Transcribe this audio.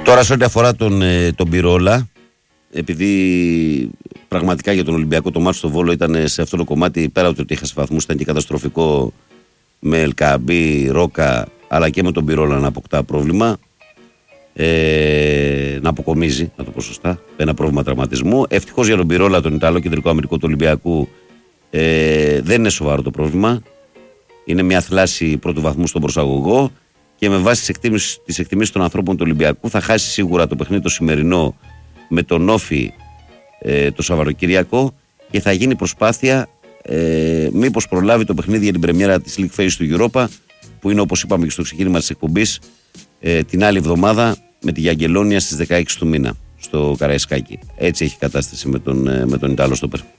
Τώρα σε ό,τι αφορά τον Πυρόλα, επειδή πραγματικά για τον Ολυμπιακό το μάτσο στο Βόλο ήταν σε αυτό το κομμάτι, πέρα από το ότι είχα σε βαθμούς, ήταν και καταστροφικό με Ελκαμπή, Ρόκα, αλλά και με τον Πυρόλα να αποκτά πρόβλημα, να αποκομίζει, να το πω σωστά, ένα πρόβλημα τραυματισμού. Ευτυχώς για τον Πυρόλα, τον Ιταλό κεντρικό αμυντικό του Ολυμπιακού, δεν είναι σοβαρό το πρόβλημα. Είναι μια θλάση πρώτου βαθμού στον προσαγωγό και με βάση τις εκτιμήσεις των ανθρώπων του Ολυμπιακού θα χάσει σίγουρα το παιχνίδι το σημερινό με τον Όφη το Σαββατοκύριακο και θα γίνει προσπάθεια μήπως προλάβει το παιχνίδι για την πρεμιέρα της League Phase του Europa, που είναι, όπως είπαμε και στο ξεκίνημα της εκπομπής, την άλλη εβδομάδα με τη Γιαγγελόνια στις 16 του μήνα στο Καραϊσκάκι. Έτσι έχει κατάσταση με τον Ιταλό στόπερ.